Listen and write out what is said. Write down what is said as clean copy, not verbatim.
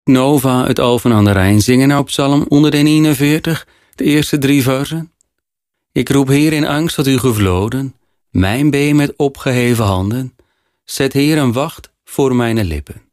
Nova uit Alphen aan de Rijn zingen nou psalm 141, de eerste 3 versen. Ik roep Heer in angst tot u gevloden, mijn been met opgeheven handen. Zet Heer een wacht voor mijn lippen.